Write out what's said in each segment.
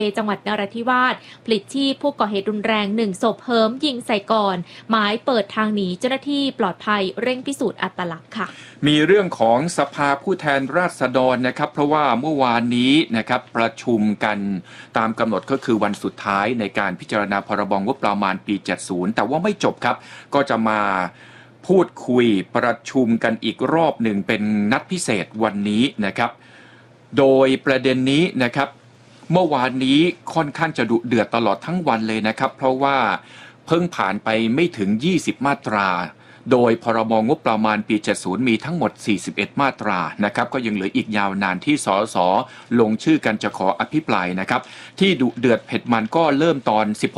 จังหวัดนราธิวาสปลิดชีพผู้ก่อเหตุรุนแรง1 ศพเหิมยิงใส่ก่อนหมายเปิดทางหนีเจ้าหน้าที่ปลอดภัยเร่งพิสูจน์อัตลักษณ์ค่ะมีเรื่องของสภาผู้แทนราษฎรนะครับเพราะว่าเมื่อวานนี้นะครับประชุมกันตามกำหนดก็คือวันสุดท้ายในการพิจารณาพรบงบประมาณปี70แต่ว่าไม่จบครับก็จะมาพูดคุยประชุมกันอีกรอบหนึ่งเป็นนัดพิเศษวันนี้นะครับโดยประเด็นนี้นะครับเมื่อวานนี้ค่อนข้างจะดุเดือดตลอดทั้งวันเลยนะครับเพราะว่าเพิ่งผ่านไปไม่ถึง20มาตราโดยพรบงบประมาณปี70มีทั้งหมด41มาตรานะครับก็ยังเหลืออีกยาวนานที่สสลงชื่อกันจะขออภิปรายนะครับที่ดุเดือดเผ็ดมันก็เริ่มตอน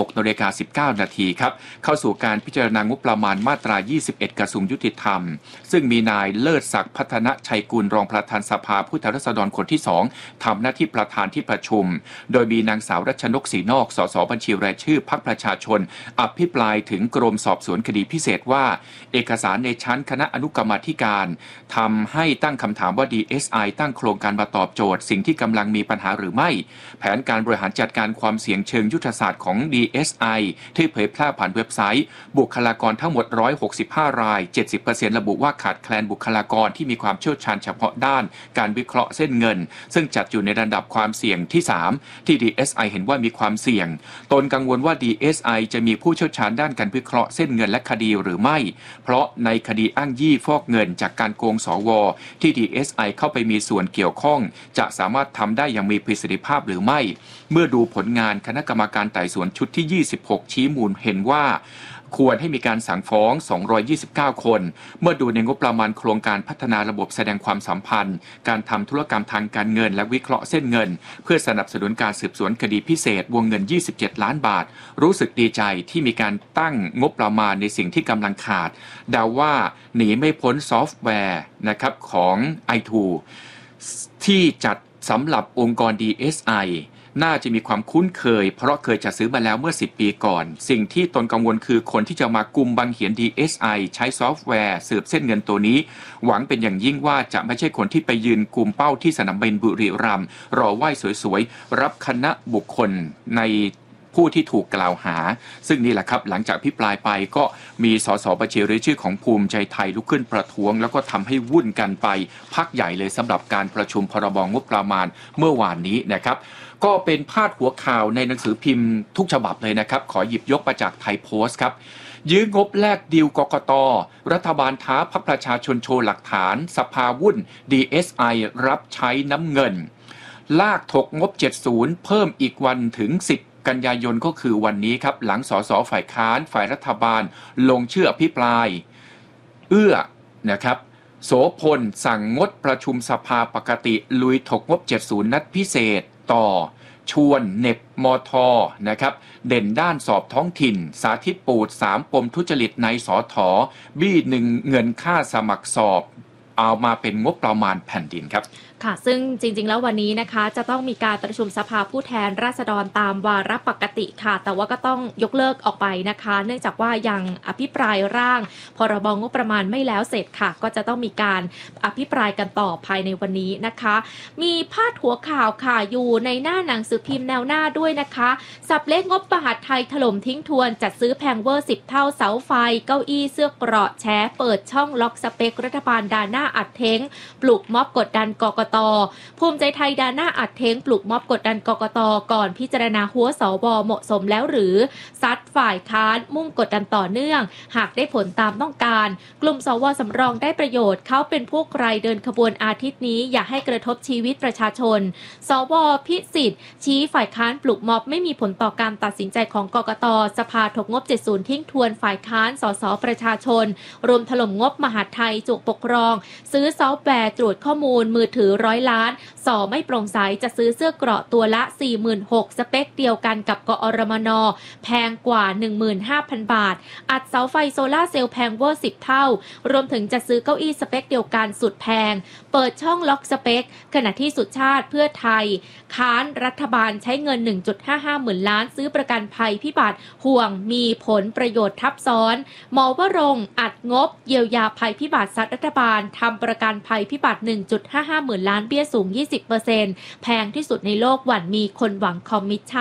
16:19 นาทีครับเข้าสู่การพิจารณางบประมาณมาตรา21กระทรวงยุติธรรมซึ่งมีนายเลิศศักดิ์พัฒนชัยกุลรองประธานสภาผู้แทนราษฎรคนที่2ทำหน้าที่ประธานที่ประชุมโดยมีนางสาวรัชนกศรีนอกสสบัญชีรายชื่อพรรคประชาชนอภิปรายถึงกรมสอบสวนคดีพิเศษว่าเอกสารในชั้นคณะอนุกรรมาธิการทำให้ตั้งคำถามว่า DSI ตั้งโครงการมาตอบโจทย์สิ่งที่กำลังมีปัญหาหรือไม่แผนการบริหารจัดการความเสี่ยงเชิงยุทธศาสตร์ของ DSI ที่เผยแพร่ผ่านเว็บไซต์บุคลากรทั้งหมด165ราย 70% ระบุว่าขาดแคลนบุคลากรที่มีความเชี่ยวชาญเฉพาะด้านการวิเคราะห์เส้นเงินซึ่งจัดอยู่ในระดับความเสี่ยงที่3ที่ DSI เห็นว่ามีความเสี่ยงตนกังวลว่า DSI จะมีผู้เชี่ยวชาญด้านการวิเคราะห์เส้นเงินและคดีหรือไม่เพราะในคดีอ้างยี่ฟอกเงินจากการโกงสวที่ DSI เข้าไปมีส่วนเกี่ยวข้องจะสามารถทำได้อย่างมีประสิทธิภาพหรือไม่เมื่อดูผลงานคณะกรรมการไต่สวนชุดที่26ชี้มูลเห็นว่าควรให้มีการสั่งฟ้อง229คนเมื่อดูในงบประมาณโครงการพัฒนาระบบแสดงความสัมพันธ์การทำธุรกรรมทางการเงินและวิเคราะห์เส้นเงินเพื่อสนับสนุนการสืบสวนคดีพิเศษวงเงิน27ล้านบาทรู้สึกดีใจที่มีการตั้งงบประมาณในสิ่งที่กำลังขาดเดาว่าหนีไม่พ้นซอฟต์แวร์นะครับของ i2 ที่จัดสำหรับองค์กร DSIน่าจะมีความคุ้นเคยเพราะเคยจัดซื้อมาแล้วเมื่อ10ปีก่อนสิ่งที่ตนกังวลคือคนที่จะมากุมบังเหียน DSI ใช้ซอฟต์แวร์สืบเส้นเงินตัวนี้หวังเป็นอย่างยิ่งว่าจะไม่ใช่คนที่ไปยืนกุมเป้าที่สนามบินบุรีรัมย์รอไหว้สวยๆรับคณะบุคคลในผู้ที่ถูกกล่าวหาซึ่งนี่แหละครับหลังจากพิปรายไปก็มีสสบัญชีรายชื่อของภูมิใจไทยลุกขึ้นประท้วงแล้วก็ทำให้วุ่นกันไปพักใหญ่เลยสำหรับการประชุมพรบงบประมาณเมื่อวานนี้นะครับก็เป็นพาดหัวข่าวในหนังสือพิมพ์ทุกฉบับเลยนะครับขอหยิบยกมาจากไทยโพสต์ครับยื้องบแลกดีลกกต.รัฐบาลท้าพรรคประชาชนโชว์หลักฐานสภาวุ่น DSI รับใช้น้ำเงินลากถกงบ70เพิ่มอีกวันถึง10กันยายนก็คือวันนี้ครับหลังสสฝ่ายค้านฝ่ายรัฐบาลลงชื่ออภิปรายนะครับโสพลสั่งงดประชุมสภาปกติลุยถกงบ70นัดพิเศษต่อชวนเน็บมทนะครับเด่นด้านสอบท้องถิ่นสาธิตปูด3ปมทุจริตในสถบี้1เงินค่าสมัครสอบเอามาเป็นงบประมาณแผ่นดินครับค่ะซึ่งจริงๆแล้ววันนี้นะคะจะต้องมีการประชุมสภาผู้แทนราษฎรตามวาระปกติค่ะแต่ว่าก็ต้องยกเลิกออกไปนะคะเนื่องจากว่ายังอภิปรายร่างพรบงบประมาณไม่แล้วเสร็จค่ะก็จะต้องมีการอภิปรายกันต่อภายในวันนี้นะคะมีพาดหัวข่าวค่ะอยู่ในหน้าหนังสือพิมพ์แนวหน้าด้วยนะคะสับเลขงบมหาดไทยถล่มทิ้งทวนจัดซื้อแพงเวอร์10เท่าเสาไฟเก้าอี้เสื้อเกราะแฉเปิดช่องล็อกสเปครัฐบาลดาหน้าอัดเท้งปลุกม็อบกดดันกกต.ภูมิใจไทยดาหน้าอัดเท้งปลุกม็อบกดดันกกต.ก่อนพิจารณาหัวสว.เหมาะสมแล้วหรือซัดฝ่ายค้านมุ่งกดดันต่อเนื่องหากได้ผลตามต้องการกลุ่มสว.สำรองได้ประโยชน์เขาเป็นพวกใครเดินขบวนอาทิตย์นี้อย่าให้กระทบชีวิตประชาชนสว.พิสิทธิ์ชี้ฝ่ายค้านปลุกม็อบไม่มีผลต่อการตัดสินใจของกกต.สภาถกงบ70ทิ้งทวนฝ่ายค้านสสประชาชนรวมถล่มงบมหาดไทยจุกปกครองซื้อซอฟต์แวร์ตรวจข้อมูลมือถือ100 ล้านสอไม่โปร่งใสจะซื้อเสื้อเกราะตัวละ 46,000 สเปคเดียวกันกับกอรมนแพงกว่า 15,000 บาทอัดเสาไฟโซล่าเซลล์แพงเวอร์10เท่ารวมถึงจะซื้อเก้าอี้สเปคเดียวกันสุดแพงเปิดช่องล็อกสเปคขณะที่สุชาติเพื่อไทยค้านรัฐบาลใช้เงิน 1.55 หมื่นล้านซื้อประกันภัยพิบัติห่วงมีผลประโยชน์ทับซ้อนหมอวรงค์อัดงบเยียวยาภัยพิบัติซัดรัฐบาลทำประกันภัยพิบัติ 1.55 หมื่นล้านเบี้ยสูง 20% แพงที่สุดในโลกหวั่นมีคนหวังคอมมิชชั่น